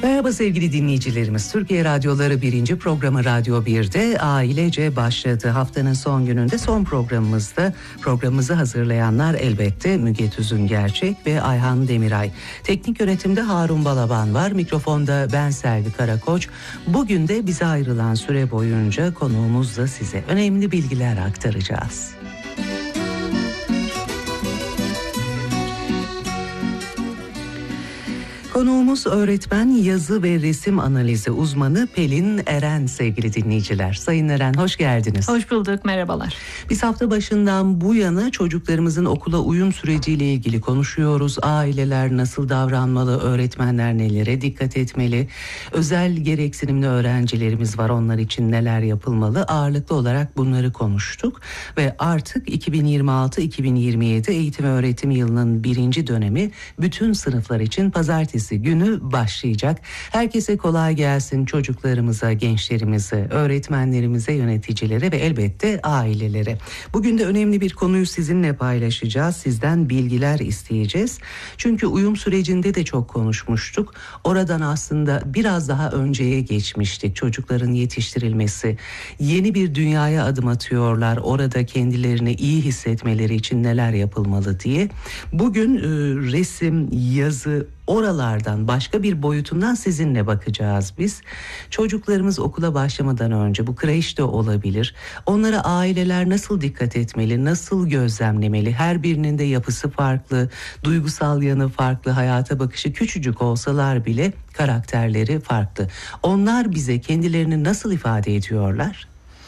Merhaba sevgili dinleyicilerimiz. Türkiye Radyoları 1. programı Radyo 1'de ailece başladı. Haftanın son gününde son programımızda programımızı hazırlayanlar elbette Müge Tüzün Gerçek ve Ayhan Demiray. Teknik yönetimde Harun Balaban var. Mikrofonda ben Selvi Karakoç. Bugün de bize ayrılan süre boyunca konuğumuzla size önemli bilgiler aktaracağız. Konuğumuz öğretmen, yazı ve resim analizi uzmanı Pelin Eren sevgili dinleyiciler. Sayın Eren hoş geldiniz. Hoş bulduk, merhabalar. Biz hafta başından bu yana çocuklarımızın okula uyum süreciyle ilgili konuşuyoruz. Aileler nasıl davranmalı, öğretmenler nelere dikkat etmeli, özel gereksinimli öğrencilerimiz var, onlar için neler yapılmalı, ağırlıklı olarak bunları konuştuk. Ve artık 2026-2027 eğitim öğretim yılının 1. dönemi bütün sınıflar için pazartesi günü başlayacak. Herkese kolay gelsin, çocuklarımıza, gençlerimize, öğretmenlerimize, yöneticilere ve elbette ailelere. Bugün de önemli bir konuyu sizinle paylaşacağız. Sizden bilgiler isteyeceğiz. Çünkü uyum sürecinde de çok konuşmuştuk. Oradan aslında biraz daha önceye geçmiştik. Çocukların yetiştirilmesi, yeni bir dünyaya adım atıyorlar. Orada kendilerini iyi hissetmeleri için neler yapılmalı diye. Bugün resim, yazı, oralardan başka bir boyutundan sizinle bakacağız biz. Çocuklarımız okula başlamadan önce, bu kreş de olabilir, onlara aileler nasıl dikkat etmeli, nasıl gözlemlemeli? Her birinin de yapısı farklı, duygusal yanı farklı, hayata bakışı küçücük olsalar bile karakterleri farklı. Onlar bize kendilerini nasıl ifade ediyorlar?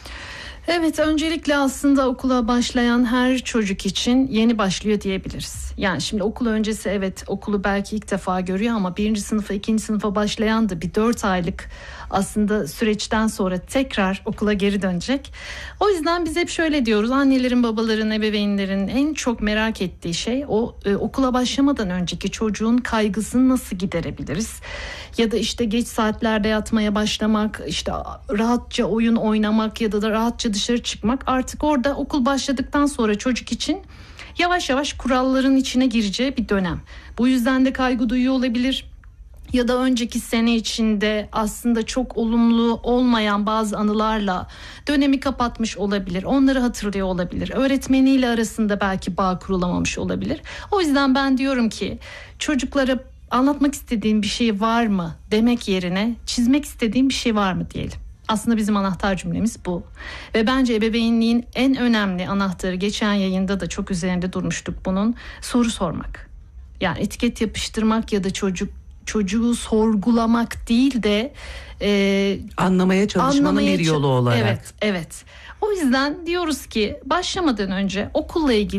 Evet, öncelikle aslında okula başlayan her çocuk için yeni başlıyor diyebiliriz. Yani şimdi okul öncesi evet okulu belki ilk defa görüyor ama 1. sınıfa 2. sınıfa başlayan da bir 4 aylık aslında süreçten sonra tekrar okula geri dönecek. O yüzden biz hep şöyle diyoruz, annelerin, babaların, ebeveynlerin en çok merak ettiği şey o okula başlamadan önceki çocuğun kaygısını nasıl giderebiliriz? Ya da işte geç saatlerde yatmaya başlamak, işte rahatça oyun oynamak ya da rahatça dışarı çıkmak, artık orada okul başladıktan sonra çocuk için yavaş yavaş kuralların içine gireceği bir dönem. Bu yüzden de kaygı duyuyor olabilir. Ya da önceki sene içinde aslında çok olumlu olmayan bazı anılarla dönemi kapatmış olabilir. Onları hatırlıyor olabilir. Öğretmeniyle arasında belki bağ kurulamamış olabilir. O yüzden ben diyorum ki çocuklara anlatmak istediğin bir şey var mı demek yerine çizmek istediğin bir şey var mı diyelim. Aslında bizim anahtar cümlemiz bu. Ve bence ebeveynliğin en önemli anahtarı, geçen yayında da çok üzerinde durmuştuk bunun, soru sormak. Yani etiket yapıştırmak ya da çocuğu sorgulamak değil de anlamaya çalışmanın bir yolu olarak. Evet. O yüzden diyoruz ki başlamadan önce okulla ilgili